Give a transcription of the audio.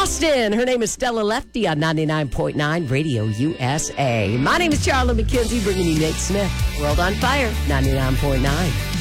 Boston. Her name is Stella Lefty on 99.9 Radio USA. My name is Charlotte McKenzie, bringing you Nate Smith. World on Fire, 99.9.